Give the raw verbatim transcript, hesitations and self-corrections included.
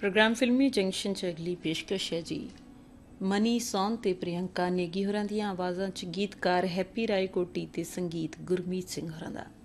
Programme फिल्मी junction च अगली पेशकश है जी मनी सोन ते प्रियंका नेगी होरां दियां आवाज़ां च गीतकार हैप्पी राय कोटी ते संगीत गुरमीत सिंह होरां दा।